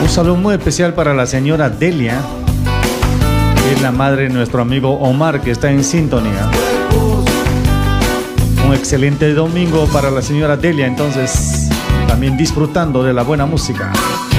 saludo muy especial para la señora Delia, que es la madre de nuestro amigo Omar, que está en sintonía. Un excelente domingo para la señora Delia, entonces también disfrutando de la buena música.